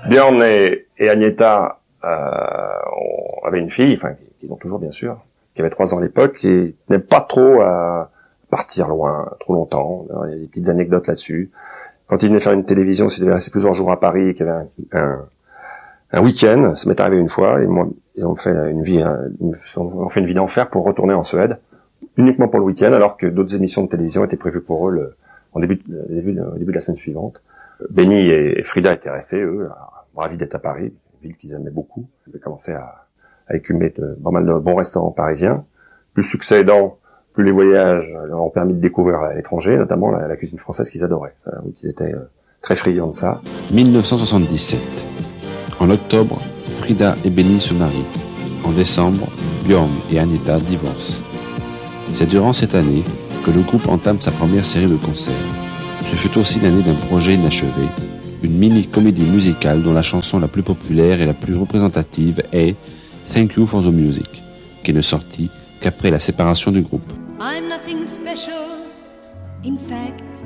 Björn et Agneta avaient une fille, enfin, qu'ils ont toujours bien sûr, qui avait 3 ans à l'époque, et n'aime pas trop à partir loin, trop longtemps. Alors, il y a des petites anecdotes là-dessus. Quand il venait faire une télévision, s'il devait rester plusieurs jours à Paris, qu'il y avait un week-end, ça m'est arrivé une fois, et on fait une vie d'enfer pour retourner en Suède, uniquement pour le week-end, alors que d'autres émissions de télévision étaient prévues pour eux au début de la semaine suivante. Benny et Frida étaient restés, eux, ravis d'être à Paris, une ville qu'ils aimaient beaucoup. Ils avaient commencé à écumer pas mal de bons restaurants parisiens. Plus succès aidant, plus les voyages leur ont permis de découvrir à l'étranger, notamment la cuisine française qu'ils adoraient. Ils étaient très friands de ça. 1977. En octobre, Frida et Benny se marient. En décembre, Björn et Agneta divorcent. C'est durant cette année que le groupe entame sa première série de concerts. Ce fut aussi l'année d'un projet inachevé, une mini-comédie musicale dont la chanson la plus populaire et la plus représentative est Thank You for the Music, qui ne sortit qu'après la séparation du groupe. I'm nothing special. In fact,